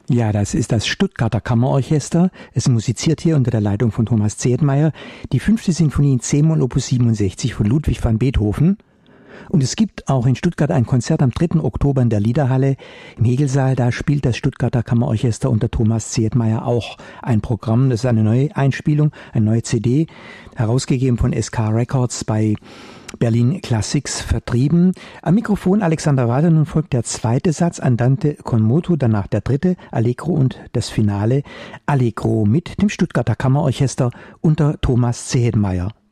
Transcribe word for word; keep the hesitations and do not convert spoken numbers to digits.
Ja, das ist das Stuttgarter Kammerorchester. Es musiziert hier unter der Leitung von Thomas Zedmeier die fünfte Sinfonie in C-Moll Opus siebenundsechzig von Ludwig van Beethoven. Und es gibt auch in Stuttgart ein Konzert am dritten Oktober in der Liederhalle im Hegelsaal. Da spielt das Stuttgarter Kammerorchester unter Thomas Zedmeier auch ein Programm. Das ist eine neue Einspielung, eine neue C D, herausgegeben von S K Records, bei Berlin Classics vertrieben. Am Mikrofon Alexander Wader. Nun folgt der zweite Satz, Andante con moto, danach der dritte, Allegro und das Finale, Allegro mit dem Stuttgarter Kammerorchester unter Thomas Zedmeier.